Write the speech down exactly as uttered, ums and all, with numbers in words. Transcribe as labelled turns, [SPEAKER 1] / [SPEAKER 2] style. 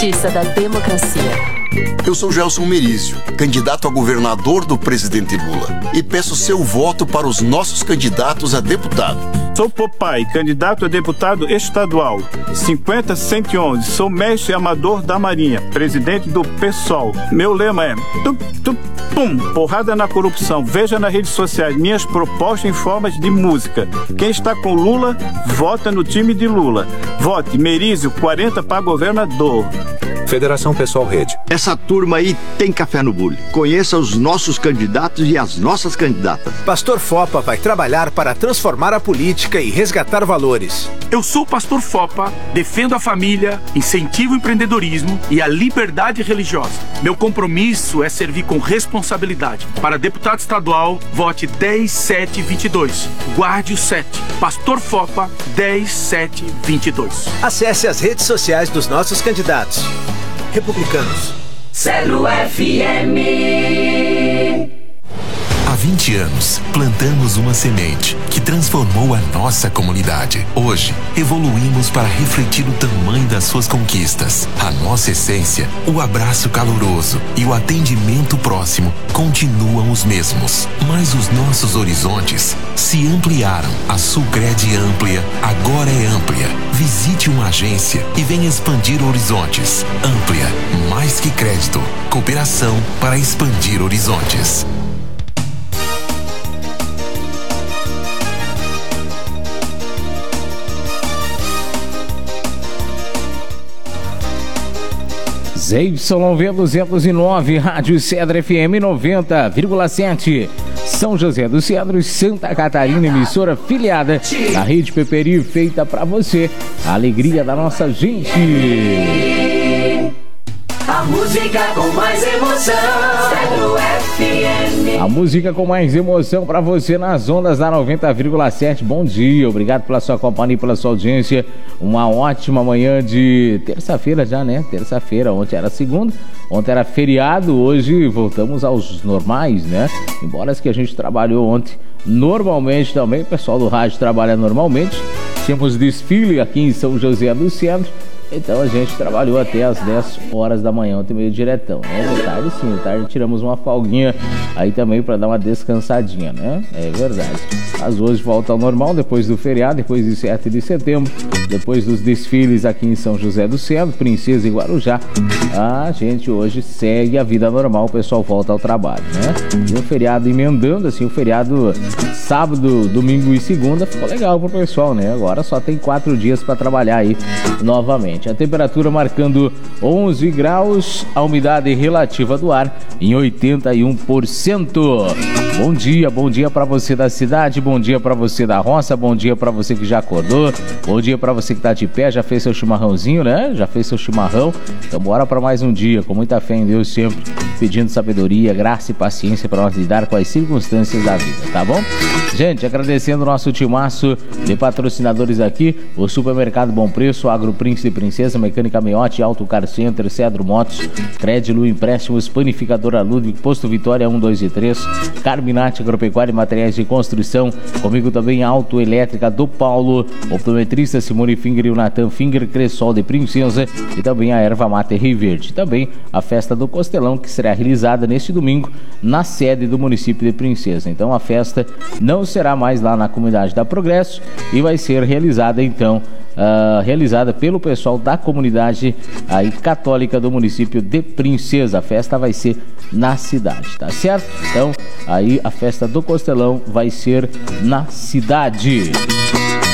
[SPEAKER 1] Justiça da Democracia.
[SPEAKER 2] Eu sou Gelson Merizio, candidato a governador do presidente Lula, e peço seu voto para os nossos candidatos a deputado.
[SPEAKER 3] Sou Popai, candidato a deputado estadual, cinquenta cento e onze, sou mestre amador da Marinha, presidente do PSOL. Meu lema é tup, tup, pum, porrada na corrupção. Veja nas redes sociais minhas propostas em formas de música. Quem está com Lula, vota no time de Lula. Vote Merizio quarenta para governador.
[SPEAKER 4] Federação Pessoal Rede.
[SPEAKER 5] Essa turma aí tem café no bule. Conheça os nossos candidatos e as nossas candidatas.
[SPEAKER 4] Pastor Fopa vai trabalhar para transformar a política e resgatar valores.
[SPEAKER 6] Eu sou o Pastor Fopa, defendo a família, incentivo o empreendedorismo e a liberdade religiosa. Meu compromisso é servir com responsabilidade. Para deputado estadual, vote dez sete vinte e dois. Guarde o sete. Pastor Fopa, dez sete vinte e dois.
[SPEAKER 4] Acesse as redes sociais dos nossos candidatos. Republicanos.
[SPEAKER 7] Celo F M.
[SPEAKER 8] Há vinte anos, plantamos uma semente que transformou a nossa comunidade. Hoje, evoluímos para refletir o tamanho das suas conquistas. A nossa essência, o abraço caloroso e o atendimento próximo continuam os mesmos. Mas os nossos horizontes se ampliaram. A Sulcred Amplia agora é amplia. Visite uma agência e venha expandir horizontes. Amplia, mais que crédito. Cooperação para expandir horizontes.
[SPEAKER 9] Z Y V duzentos e nove, Rádio Cedro F M noventa vírgula sete. São José dos Cedros, Santa Catarina, emissora filiada da Rede Peperi, feita pra você. A alegria da nossa gente.
[SPEAKER 7] A música com mais emoção. Cedro F M.
[SPEAKER 9] A música com mais emoção pra você nas ondas da noventa vírgula sete. Bom dia, obrigado pela sua companhia e pela sua audiência. Uma ótima manhã de terça-feira já, né? Terça-feira, ontem era segunda, ontem era feriado, hoje voltamos aos normais, né? Embora as que a gente trabalhou ontem normalmente também, o pessoal do rádio trabalha normalmente. Temos desfile aqui em São José dos Cedros. Então a gente trabalhou até as dez horas da manhã, ontem meio diretão, né? De tarde sim, de tarde tiramos uma folguinha aí também para dar uma descansadinha, né? É verdade. Mas hoje volta ao normal, depois do feriado, depois de sete de setembro, depois dos desfiles aqui em São José do Cedro, Princesa e Guarujá. A gente hoje segue a vida normal, o pessoal volta ao trabalho, né? E o feriado emendando, assim, o feriado sábado, domingo e segunda ficou legal pro pessoal, né? Agora só tem quatro dias para trabalhar aí novamente. A temperatura marcando onze graus, a umidade relativa do ar em oitenta e um por cento. Bom dia, bom dia para você da cidade, bom dia para você da roça, bom dia para você que já acordou, bom dia para você que tá de pé, já fez seu chimarrãozinho, né? Já fez seu chimarrão. Então bora para mais um dia, com muita fé em Deus sempre, pedindo sabedoria, graça e paciência para nós lidar com as circunstâncias da vida, tá bom? Gente, agradecendo o nosso timaço de patrocinadores aqui, o Supermercado Bom Preço, Agro Príncipe Princesa, Mecânica Meiotti, Auto Car Center, Cedro Motos, Crédito, Empréstimos, Panificadora Ludwig, Posto Vitória um, dois e três, Carminati Agropecuária e Materiais de Construção, comigo também a Autoelétrica do Paulo, Optometrista Simone Finger e o Natan Finger, Cressol de Princesa e também a Erva Mate Rio Verde. Também a Festa do Costelão, que será realizada neste domingo na sede do município de Princesa. Então a festa não será mais lá na comunidade da Progresso e vai ser realizada então Uh, realizada pelo pessoal da comunidade aí católica do município de Princesa. A festa vai ser na cidade, tá certo? Então aí a festa do Costelão vai ser na cidade.